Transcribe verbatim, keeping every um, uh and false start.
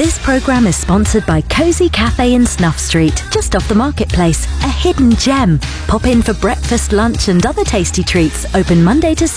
This programme is sponsored by Cosy Cafe in Snuff Street, just off the marketplace. A hidden gem. Pop in for breakfast, lunch and other tasty treats. Open Monday to